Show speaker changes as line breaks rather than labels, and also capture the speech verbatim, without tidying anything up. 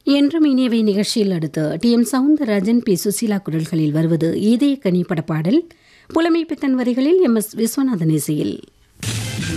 என்றும் இனியவை நிகழ்ச்சியில் அடுத்து D M Soundararajan B Susheela குரல்களில் வருவது இதய கனி படப்பாடல் புலமை பித்தன் வரிகளில் எம் எஸ் விஸ்வநாதன் இசையில்.